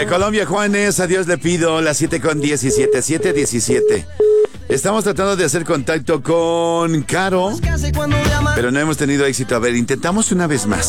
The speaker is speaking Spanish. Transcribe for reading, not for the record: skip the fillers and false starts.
De Colombia, Juanes, a Dios le pido, las 7:17, 7:17. Estamos tratando de hacer contacto con Caro, pero no hemos tenido éxito. A ver, intentamos una vez más.